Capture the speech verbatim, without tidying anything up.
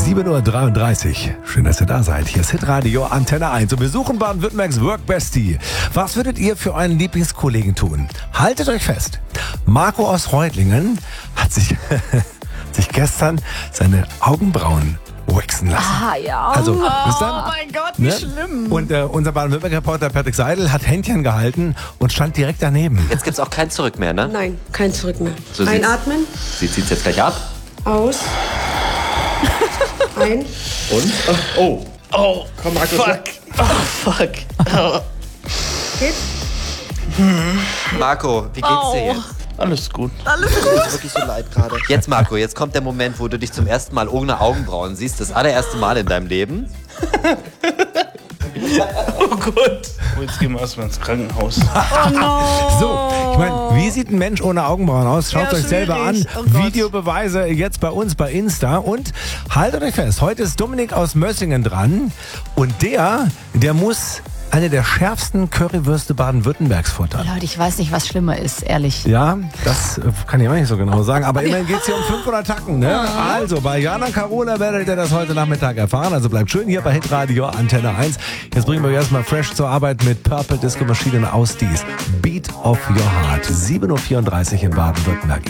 sieben Uhr dreiunddreißig. Schön, dass ihr da seid. Hier ist Hitradio Antenne eins und wir suchen Baden-Württembergs Workbestie. Was würdet ihr für euren Lieblingskollegen tun? Haltet euch fest. Marco aus Reutlingen hat sich, sich gestern seine Augenbrauen waxen lassen. Ah, ja. Also, oh, wisst ihr? oh mein Gott, wie Ne? schlimm. Und äh, unser Baden-Württemberg-Reporter Patrick Seidel hat Händchen gehalten und stand direkt daneben. Jetzt gibt's auch kein Zurück mehr, ne? Nein, kein Zurück mehr. So sieht's- Einatmen, Sie zieht's jetzt gleich ab. aus, ein. Und? Oh. Oh. Komm, Markus. Fuck. Oh, fuck. Oh. Geht? Marco, wie geht's dir jetzt? Alles gut. Alles gut. Mir ist wirklich so leid gerade. Jetzt, Marco, jetzt kommt der Moment, wo du dich zum ersten Mal ohne Augenbrauen siehst. Das allererste Mal in deinem Leben. Oh Gott. Oh, jetzt gehen wir erstmal ins Krankenhaus. Oh no. So, ich meine, wie sieht ein Mensch ohne Augenbrauen aus? Schaut Ja, euch selber an. schwierig. Oh Gott. Videobeweise jetzt bei uns bei Insta. Und haltet euch fest, heute ist Dominik aus Mössingen dran. Und der, der muss eine der schärfsten Currywürste Baden-Württembergs futtern. Leute, ich weiß nicht, was schlimmer ist, ehrlich. Ja, das äh, kann ich auch nicht so genau sagen. Aber immerhin geht es hier um fünfhundert Tacken. Ne? Also, bei Jana Carola werdet ihr das heute Nachmittag erfahren. Also bleibt schön hier bei Hitradio Antenne eins. Jetzt bringen wir euch erstmal fresh zur Arbeit mit Purple Disco Machine aus dies. Beat of Your Heart. sieben Uhr vierunddreißig in Baden-Württemberg.